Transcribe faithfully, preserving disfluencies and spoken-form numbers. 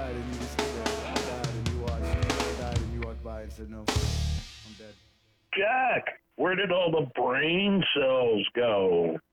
died and you was there. I died and you watched. I died and you walked by and said, no, I'm dead. Jack, where did all the brain cells go?